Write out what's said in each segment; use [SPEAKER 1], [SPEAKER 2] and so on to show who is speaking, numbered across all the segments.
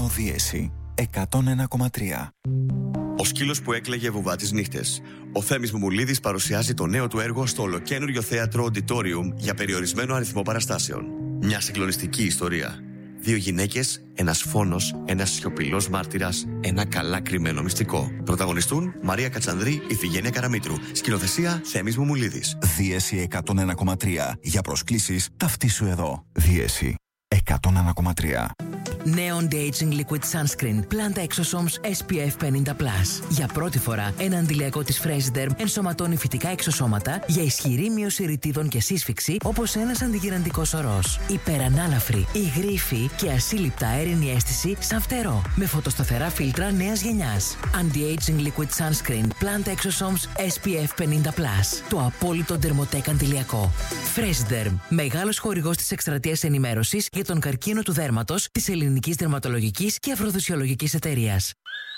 [SPEAKER 1] Δίεση 101,3.
[SPEAKER 2] Ο σκύλος που έκλαιγε βουβά τις νύχτες. Ο Θέμης Μουμουλίδης παρουσιάζει το νέο του έργο στο ολοκαίνουργιο θέατρο Auditorium για περιορισμένο αριθμό παραστάσεων. Μια συγκλονιστική ιστορία. 2 γυναίκες, ένας φόνος, ένας σιωπηλός μάρτυρας, ένα καλά κρυμμένο μυστικό. Πρωταγωνιστούν Μαρία Κατσανδρή, Ιφηγένεια Καραμήτρου. Σκηνοθεσία Θέμης Μουμουλίδης.
[SPEAKER 1] Δίεση 101,3. Για προσκλήσεις ταυτίσου εδώ. Δίεση 101,3.
[SPEAKER 3] Νέο Anti-Aging Liquid Sunscreen Planta Exosomes SPF 50+. Για πρώτη φορά, ένα αντιλιακό της Freshderm ενσωματώνει φυτικά εξωσώματα για ισχυρή μείωση ρητίδων και σύσφυξη, όπως ένας αντιγυραντικός ορός. Υπερανάλαφρη, υγρήφη και ασύλληπτα αέρινη αίσθηση σαν φτερό. Με φωτοσταθερά φίλτρα νέας γενιάς. Anti-Aging Liquid Sunscreen Planta Exosomes SPF 50+. Το απόλυτο ντερμοτέκ αντιλιακό. Freshderm. Μεγάλος χορηγός της εκστρατείας ενημέρωσης για τον καρκίνο του δέρματος της Ελληνικής Δερματολογικής και Αφροδισιολογικής Εταιρείας.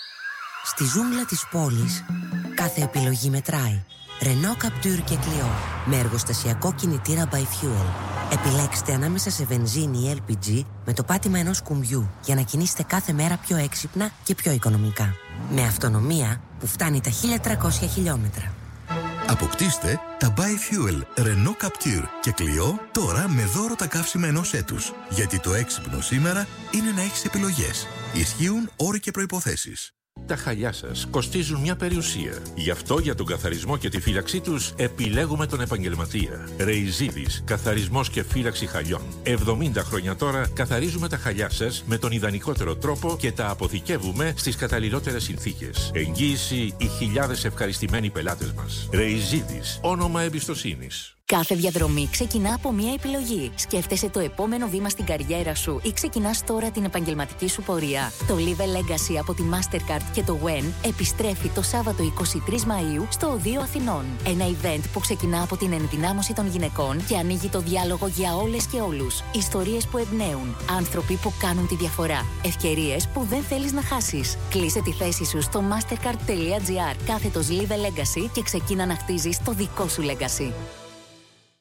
[SPEAKER 4] Στη ζούγκλα της πόλης, κάθε επιλογή μετράει. Renault Captur και Clio, με εργοστασιακό κινητήρα by Fuel. Επιλέξτε ανάμεσα σε βενζίνη ή LPG με το πάτημα ενός κουμπιού για να κινήσετε κάθε μέρα πιο έξυπνα και πιο οικονομικά. Με αυτονομία που φτάνει τα 1300 χιλιόμετρα.
[SPEAKER 5] Αποκτήστε τα Bi-Fuel Renault Captur και Clio τώρα με δώρο τα καύσιμα ενός έτους. Γιατί το έξυπνο σήμερα είναι να έχεις επιλογές. Ισχύουν όροι και προϋποθέσεις.
[SPEAKER 6] Τα χαλιά σας κοστίζουν μια περιουσία. Γι' αυτό για τον καθαρισμό και τη φύλαξή τους επιλέγουμε τον επαγγελματία. Ρεϊζίδης, καθαρισμός και φύλαξη χαλιών. 70 χρόνια τώρα καθαρίζουμε τα χαλιά σας με τον ιδανικότερο τρόπο και τα αποθηκεύουμε στις καταλληλότερες συνθήκες. Εγγύηση οι χιλιάδες ευχαριστημένοι πελάτες μας. Ρεϊζίδης, όνομα εμπιστοσύνης.
[SPEAKER 7] Κάθε διαδρομή ξεκινά από μία επιλογή. Σκέφτεσαι το επόμενο βήμα στην καριέρα σου ή ξεκινάς τώρα την επαγγελματική σου πορεία. Το Live a Legacy από τη Mastercard και το WEN επιστρέφει το Σάββατο 23 Μαΐου στο Οδείο Αθηνών. Ένα event που ξεκινά από την ενδυνάμωση των γυναικών και ανοίγει το διάλογο για όλες και όλους. Ιστορίες που εμπνέουν. Άνθρωποι που κάνουν τη διαφορά. Ευκαιρίες που δεν θέλεις να χάσεις. Κλείσε τη θέση σου στο mastercard.gr/Live a Legacy και ξεκίνα να χτίζεις το δικό σου legacy.